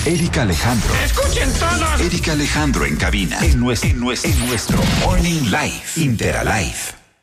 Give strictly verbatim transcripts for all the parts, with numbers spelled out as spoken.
Erika Alejandro. ¡Escuchen todos! Erika Alejandro en cabina. En nuestro, en nuestro, en nuestro Morning Live. Interalive.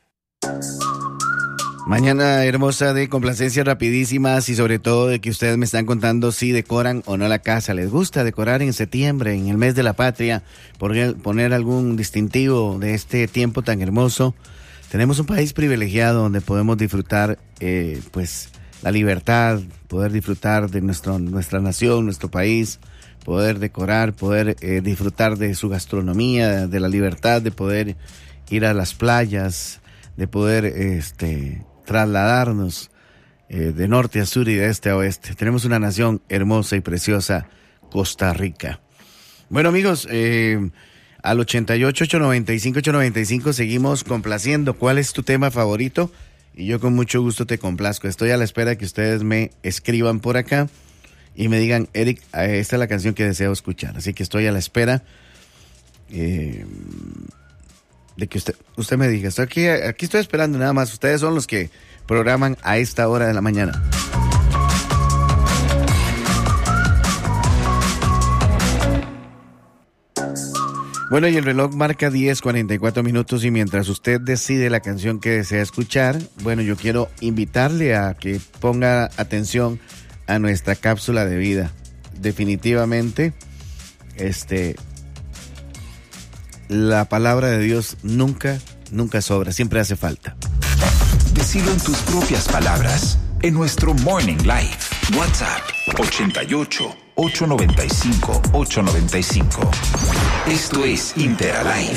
Mañana hermosa de complacencias rapidísimas y sobre todo de que ustedes me están contando si decoran o no la casa. ¿Les gusta decorar en septiembre, en el mes de la patria, poner, poner algún distintivo de este tiempo tan hermoso? Tenemos un país privilegiado donde podemos disfrutar eh, pues la libertad, poder disfrutar de nuestro, nuestra nación, nuestro país, poder decorar, poder eh, disfrutar de su gastronomía, de la libertad de poder ir a las playas, de poder este trasladarnos eh, de norte a sur y de este a oeste. Tenemos una nación hermosa y preciosa, Costa Rica. Bueno, amigos, eh, al ochenta y ocho, ochocientos noventa y cinco, ochocientos noventa y cinco seguimos complaciendo. ¿Cuál es tu tema favorito? Y yo con mucho gusto te complazco. Estoy a la espera de que ustedes me escriban por acá y me digan, Eric, esta es la canción que deseo escuchar. Así que estoy a la espera eh, de que usted usted me diga. Estoy aquí, aquí estoy esperando nada más. Ustedes son los que programan a esta hora de la mañana. Bueno, y el reloj marca diez cuarenta y cuatro minutos y mientras usted decide la canción que desea escuchar, bueno, yo quiero invitarle a que ponga atención a nuestra cápsula de vida. Definitivamente, este, la palabra de Dios nunca, nunca sobra, siempre hace falta. Decilo en tus propias palabras, en nuestro Morning Live. WhatsApp ochenta y ocho, ochocientos noventa y cinco, ochocientos noventa y cinco. Esto es Interalive.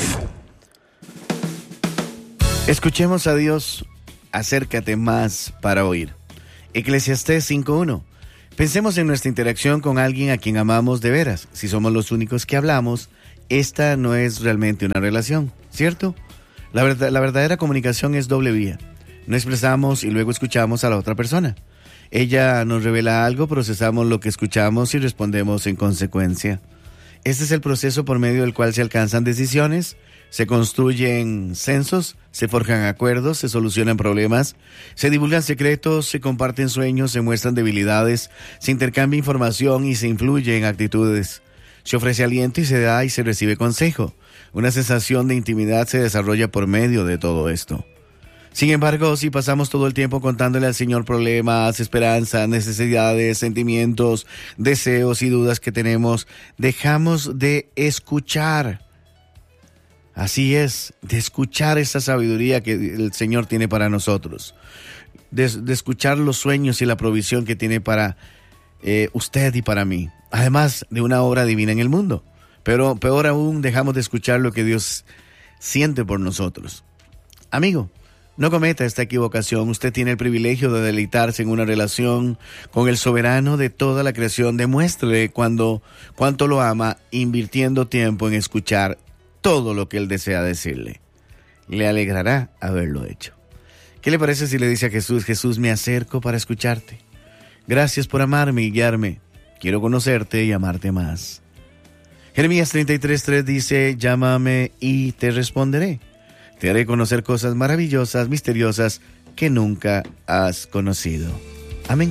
Escuchemos a Dios, acércate más para oír. Eclesiastés cinco uno. Pensemos en nuestra interacción con alguien a quien amamos de veras. Si somos los únicos que hablamos, esta no es realmente una relación, ¿cierto? La verdad, la verdadera comunicación es doble vía. No expresamos y luego escuchamos a la otra persona. Ella nos revela algo, procesamos lo que escuchamos y respondemos en consecuencia. Este es el proceso por medio del cual se alcanzan decisiones, se construyen censos, se forjan acuerdos, se solucionan problemas, se divulgan secretos, se comparten sueños, se muestran debilidades, se intercambia información y se influye en actitudes. Se ofrece aliento y se da y se recibe consejo. Una sensación de intimidad se desarrolla por medio de todo esto. Sin embargo, si pasamos todo el tiempo contándole al Señor problemas, esperanzas, necesidades, sentimientos, deseos y dudas que tenemos, dejamos de escuchar. Así es, de escuchar esa sabiduría que el Señor tiene para nosotros. De, de escuchar los sueños y la provisión que tiene para eh, usted y para mí. Además de una obra divina en el mundo. Pero peor aún, dejamos de escuchar lo que Dios siente por nosotros. Amigo, no cometa esta equivocación. Usted tiene el privilegio de deleitarse en una relación con el soberano de toda la creación. Demuéstrele cuando, cuánto lo ama, invirtiendo tiempo en escuchar todo lo que él desea decirle. Le alegrará haberlo hecho. ¿Qué le parece si le dice a Jesús: Jesús, me acerco para escucharte? Gracias por amarme y guiarme. Quiero conocerte y amarte más. Jeremías treinta y tres tres dice: llámame y te responderé. Te haré conocer cosas maravillosas, misteriosas, que nunca has conocido. Amén.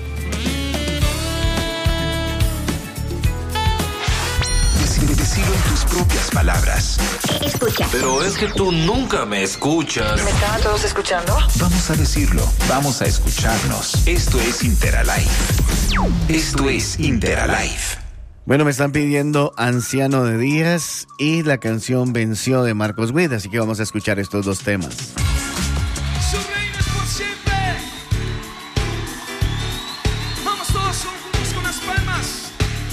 Decilo en tus propias palabras. Escucha. Pero es que tú nunca me escuchas. ¿Me estaban todos escuchando? Vamos a decirlo, vamos a escucharnos. Esto es Interalive. Esto es Interalive. Bueno, me están pidiendo Anciano de Días y la canción Venció de Marcos Witt, así que vamos a escuchar estos dos temas.